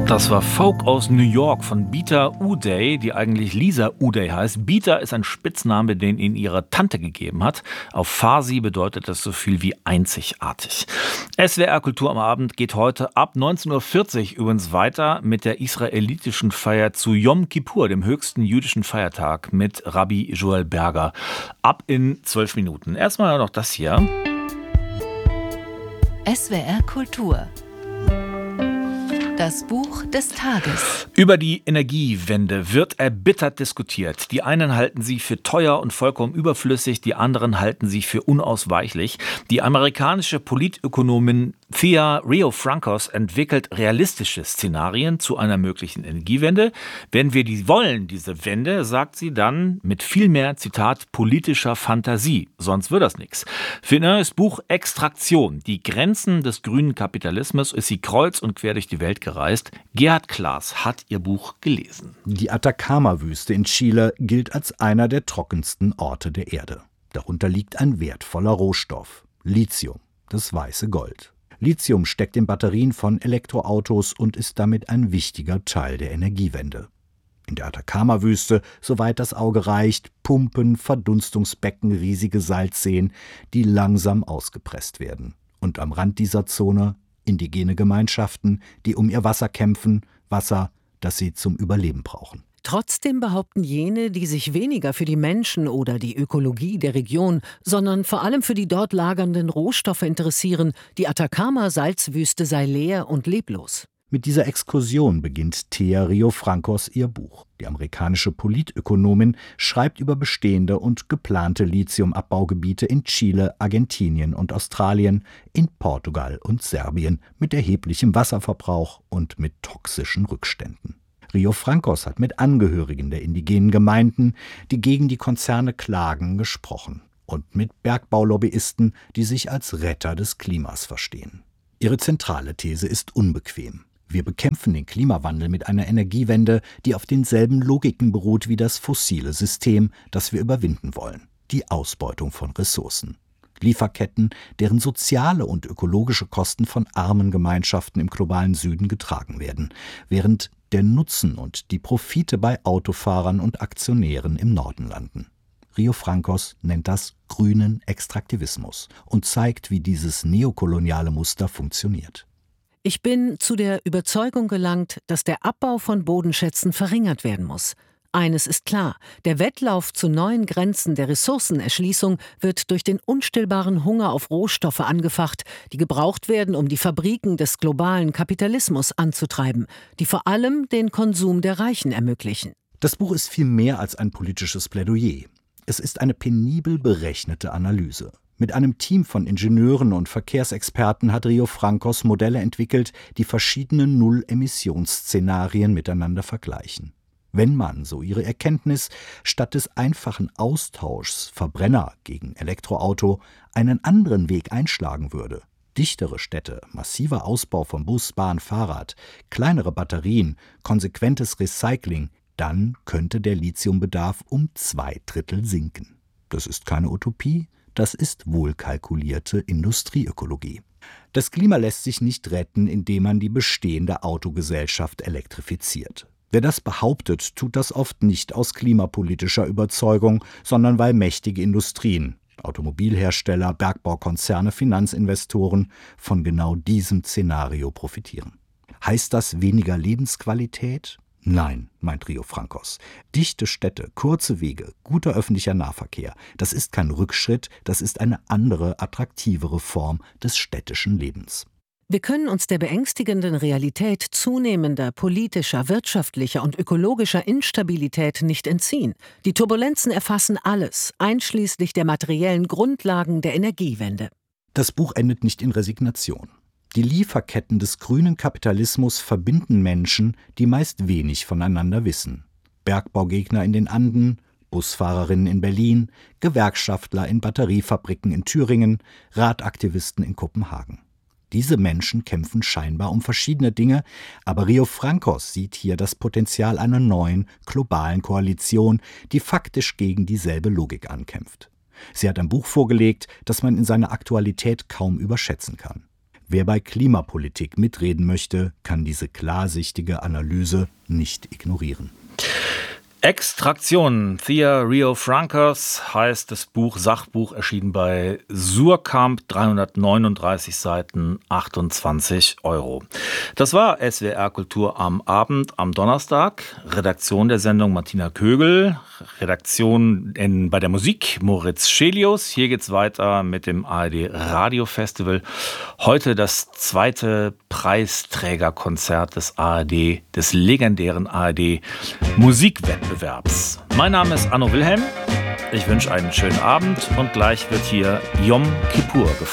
Das war Folk aus New York von Beata Uday, die eigentlich Lisa Uday heißt. Beata ist ein Spitzname, den ihnen ihre Tante gegeben hat. Auf Farsi bedeutet das so viel wie einzigartig. SWR Kultur am Abend geht heute ab 19:40 Uhr übrigens weiter mit der israelitischen Feier zu Yom Kippur, dem höchsten jüdischen Feiertag, mit Rabbi Joel Berger. Ab in 12 Minuten. Erstmal noch das hier. SWR Kultur. Das Buch des Tages. Über die Energiewende wird erbittert diskutiert. Die einen halten sie für teuer und vollkommen überflüssig, die anderen halten sie für unausweichlich. Die amerikanische Politökonomin Thea Riofrancos entwickelt realistische Szenarien zu einer möglichen Energiewende. Wenn wir die wollen, diese Wende, sagt sie dann mit viel mehr, Zitat, politischer Fantasie. Sonst wird das nichts. Für ihr neues Buch Extraktion, die Grenzen des grünen Kapitalismus, ist sie kreuz und quer durch die Welt gereist. Gerhard Klaas hat ihr Buch gelesen. Die Atacama-Wüste in Chile gilt als einer der trockensten Orte der Erde. Darunter liegt ein wertvoller Rohstoff: Lithium, das weiße Gold. Lithium steckt in Batterien von Elektroautos und ist damit ein wichtiger Teil der Energiewende. In der Atacama-Wüste, soweit das Auge reicht, Pumpen, Verdunstungsbecken, riesige Salzseen, die langsam ausgepresst werden. Und am Rand dieser Zone indigene Gemeinschaften, die um ihr Wasser kämpfen, Wasser, das sie zum Überleben brauchen. Trotzdem behaupten jene, die sich weniger für die Menschen oder die Ökologie der Region, sondern vor allem für die dort lagernden Rohstoffe interessieren, die Atacama-Salzwüste sei leer und leblos. Mit dieser Exkursion beginnt Thea Riofrancos ihr Buch. Die amerikanische Politökonomin schreibt über bestehende und geplante Lithiumabbaugebiete in Chile, Argentinien und Australien, in Portugal und Serbien mit erheblichem Wasserverbrauch und mit toxischen Rückständen. Riofrancos hat mit Angehörigen der indigenen Gemeinden, die gegen die Konzerne klagen, gesprochen. Und mit Bergbaulobbyisten, die sich als Retter des Klimas verstehen. Ihre zentrale These ist unbequem. Wir bekämpfen den Klimawandel mit einer Energiewende, die auf denselben Logiken beruht wie das fossile System, das wir überwinden wollen: die Ausbeutung von Ressourcen. Lieferketten, deren soziale und ökologische Kosten von armen Gemeinschaften im globalen Süden getragen werden, während der Nutzen und die Profite bei Autofahrern und Aktionären im Norden landen. Riofrancos nennt das grünen Extraktivismus und zeigt, wie dieses neokoloniale Muster funktioniert. Ich bin zu der Überzeugung gelangt, dass der Abbau von Bodenschätzen verringert werden muss. Eines ist klar: Der Wettlauf zu neuen Grenzen der Ressourcenerschließung wird durch den unstillbaren Hunger auf Rohstoffe angefacht, die gebraucht werden, um die Fabriken des globalen Kapitalismus anzutreiben, die vor allem den Konsum der Reichen ermöglichen. Das Buch ist viel mehr als ein politisches Plädoyer. Es ist eine penibel berechnete Analyse. Mit einem Team von Ingenieuren und Verkehrsexperten hat Riofrancos Modelle entwickelt, die verschiedene Null-Emissions-Szenarien miteinander vergleichen. Wenn man, so ihre Erkenntnis, statt des einfachen Austauschs Verbrenner gegen Elektroauto einen anderen Weg einschlagen würde: dichtere Städte, massiver Ausbau von Bus, Bahn, Fahrrad, kleinere Batterien, konsequentes Recycling, dann könnte der Lithiumbedarf um 2/3 sinken. Das ist keine Utopie, das ist wohlkalkulierte Industrieökologie. Das Klima lässt sich nicht retten, indem man die bestehende Autogesellschaft elektrifiziert. Wer das behauptet, tut das oft nicht aus klimapolitischer Überzeugung, sondern weil mächtige Industrien, Automobilhersteller, Bergbaukonzerne, Finanzinvestoren von genau diesem Szenario profitieren. Heißt das weniger Lebensqualität? Nein, meint Riofrancos. Dichte Städte, kurze Wege, guter öffentlicher Nahverkehr, das ist kein Rückschritt, das ist eine andere, attraktivere Form des städtischen Lebens. Wir können uns der beängstigenden Realität zunehmender politischer, wirtschaftlicher und ökologischer Instabilität nicht entziehen. Die Turbulenzen erfassen alles, einschließlich der materiellen Grundlagen der Energiewende. Das Buch endet nicht in Resignation. Die Lieferketten des grünen Kapitalismus verbinden Menschen, die meist wenig voneinander wissen. Bergbaugegner in den Anden, Busfahrerinnen in Berlin, Gewerkschaftler in Batteriefabriken in Thüringen, Radaktivisten in Kopenhagen. Diese Menschen kämpfen scheinbar um verschiedene Dinge, aber Riofrancos sieht hier das Potenzial einer neuen, globalen Koalition, die faktisch gegen dieselbe Logik ankämpft. Sie hat ein Buch vorgelegt, das man in seiner Aktualität kaum überschätzen kann. Wer bei Klimapolitik mitreden möchte, kann diese klarsichtige Analyse nicht ignorieren. Extraktion, Thea Rio Francos heißt das Sachbuch, erschienen bei Suhrkamp, 339 Seiten, 28 €. Das war SWR Kultur am Abend, am Donnerstag. Redaktion der Sendung Martina Kögel, Redaktion bei der Musik Moritz Schelius. Hier geht's weiter mit dem ARD Radio Festival. Heute das zweite Preisträgerkonzert des ARD, des legendären ARD Musikwettbewerbs. Mein Name ist Anno Wilhelm. Ich wünsche einen schönen Abend und gleich wird hier Yom Kippur gefeiert.